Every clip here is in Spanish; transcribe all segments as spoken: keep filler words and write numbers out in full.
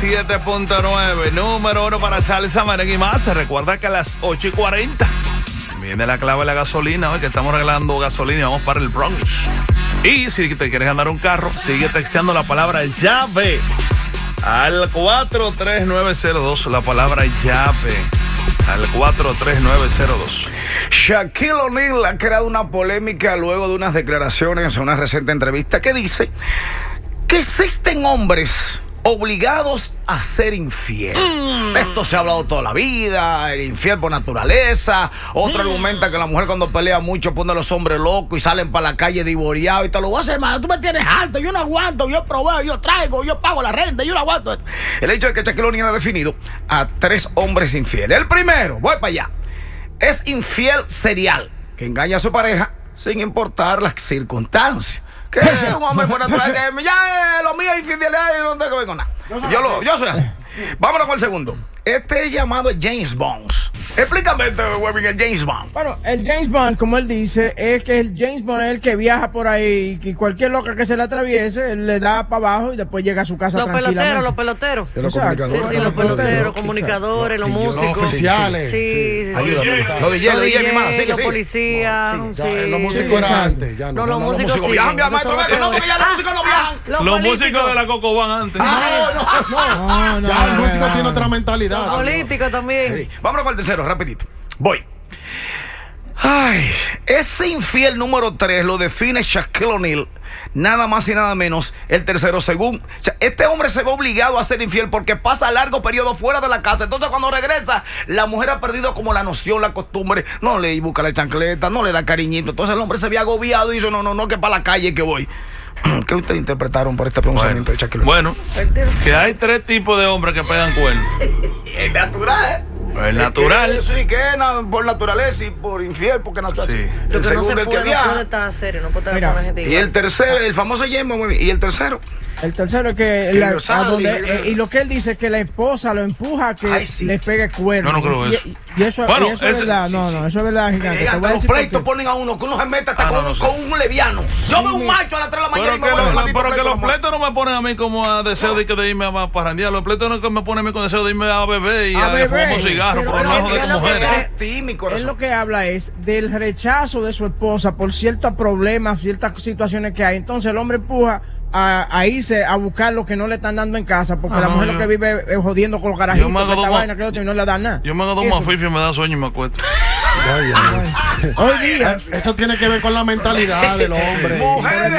siete punto nueve, número uno para salsa, merengue y más. Se recuerda que a las ocho y cuarenta viene la clave de la gasolina, hoy que estamos regalando gasolina y vamos para el Bronx. Y si te quieres ganar un carro, sigue texteando la palabra llave al cuatro tres nueve cero dos, la palabra llave al cuatro tres nueve cero dos. Shaquille O'Neal ha creado una polémica luego de unas declaraciones en una reciente entrevista que dice que existen hombres obligados a ser infiel. Mm. Esto se ha hablado toda la vida, el infiel por naturaleza. Otro mm. argumenta que la mujer cuando pelea mucho pone a los hombres locos y salen para la calle divorciados y te lo voy a hacer mal. Tú me tienes alto, yo no aguanto, yo proveo, yo traigo, yo pago la renta, yo no aguanto. El hecho es que Shaquille O'Neal ha definido a tres hombres infieles. El primero, voy para allá, es infiel serial, que engaña a su pareja sin importar las circunstancias. Que es un hombre por naturaleza que ya eh, lo mío es infidelidad y no tengo que ver con nada. Yo, lo, yo soy así. Vámonos con el segundo. Este es llamado James Bond. Explícame, Webin, el James Bond. Bueno, el James Bond, como él dice, es que el James Bond es el que viaja por ahí y cualquier loca que se le atraviese, él le da para abajo y después llega a su casa los tranquilamente. Los peloteros, los peloteros. Sí, sí, los peloteros, comunicadores, los músicos. Los oficiales. Sí, sí, sí. Los D J, los D J, mi mamá. Los policías. Los músicos eran antes. No, los músicos sí. Viajan, maestro, no, porque ya los músicos no viajan. Los músicos de la Cocoban antes. No, no, ya el músico tiene otra mentalidad. Los políticos también. Vámonos con el tercero, rapidito. Voy. Ay, ese infiel número tres lo define Shaquille O'Neal, nada más y nada menos, el tercero según. Este hombre se ve obligado a ser infiel porque pasa largo periodo fuera de la casa. Entonces cuando regresa, la mujer ha perdido como la noción, la costumbre. No le busca la chancleta, no le da cariñito. Entonces el hombre se ve agobiado y dice, no, no, no, que para la calle que voy. ¿Qué ustedes interpretaron por este pronunciamiento bueno, de Shaquille O'Neal? Bueno, que hay tres tipos de hombres que pegan cuernos. Es natural, el natural. Sí, que es por naturaleza y por infiel, porque natural. Sí. Lo que no se el puede, que viaja. no puede estar serio, no puede estar con la gente igual. Y el tercero, el famoso James Bond, y el tercero. El tercero es que, que la, sale, a donde, y, eh, y lo que él dice es que la esposa lo empuja a que ay, sí. le pegue cuerno. Yo no creo y, eso. Y, y eso, bueno, y eso ese, es verdad. sí, no, sí. no, eso es verdad, gigante. Mira, hasta los pleitos ponen a uno que uno se mete hasta ah, con, no, no con un leviano. Yo veo un macho a las tres de la mañana pero y me voy a la, Pero que los pleitos no me ponen a mí como a deseo de, que de irme a parrandear. Los pleitos no que me ponen a mí con deseo de irme a beber y a, a fumar cigarros por debajo de tu mujer. Él lo que habla es del rechazo de su esposa por ciertos problemas, ciertas situaciones que hay. Entonces el hombre empuja a, a irse a buscar lo que no le están dando en casa, porque ah, la mujer yo, lo que vive es jodiendo con los carajitos, que esta vaina, que otro, y no le dan nada. Yo me hago dos mafifis y me da sueño y me acuesto. Ay, ay. Hoy día. Eso tiene que ver con la mentalidad del hombre. Mujeres,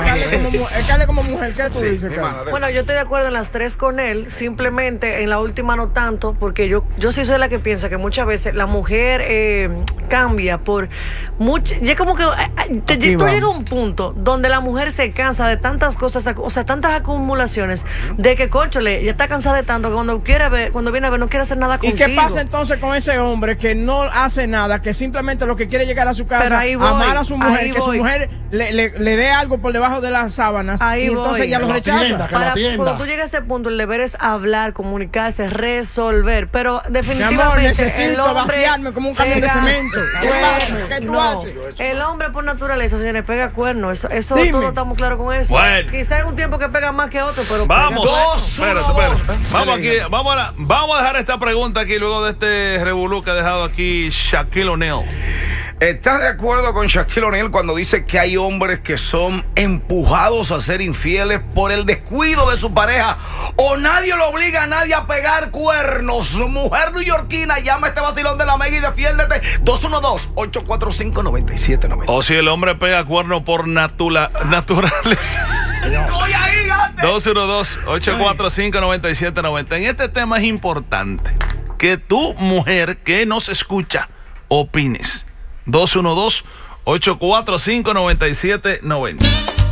es que hable como mujer, ¿qué tú sí, dices? Bueno, yo estoy de acuerdo en las tres con él, simplemente en la última no tanto, porque yo, yo sí soy la que piensa que muchas veces la mujer eh, cambia por mucho, ya como que te, tú llegas a un punto donde la mujer se cansa de tantas cosas, o sea, tantas acumulaciones, de que, cónchale, ya está cansada de tanto que cuando quiere ver, cuando viene a ver, no quiere hacer nada contigo. ¿Y qué pasa entonces con ese hombre que no hace nada, que simplemente lo que quiere es llegar a su casa, amar a su mujer, que voy. su mujer le, le, le dé algo por debajo de las sábanas, ahí y entonces voy. ya lo rechaza? Tienda, Para, cuando tú llegas a ese punto, el deber es hablar, comunicarse, resolver, pero definitivamente amor, necesito el hombre vaciarme como un camión de cemento. ¿Qué tú haces? El hombre por naturaleza, señores, pega cuernos. Eso, eso todos estamos claros con eso. Bueno. Quizá en un tiempo que pega más que otro, pero vamos, dos, espérate, espérate. Vamos aquí, vamos a, vamos a dejar esta pregunta aquí luego de este revolú que ha dejado aquí Shaquille O'Neal. ¿Estás de acuerdo con Shaquille O'Neal cuando dice que hay hombres que son empujados a ser infieles por el descuido de su pareja o nadie lo obliga a nadie a pegar cuernos? Mujer neoyorquina, llama a este vacilón de la Mega y defiéndete. Dos uno dos, ocho cuatro cinco, nueve siete nueve cero. O si el hombre pega cuernos por natula, naturales. Estoy ahí, gante. dos uno dos, ocho cuatro cinco, nueve siete nueve cero. En este tema es importante que tu mujer que nos escucha opines. dos uno dos, ocho cuatro cinco, nueve siete nueve cero.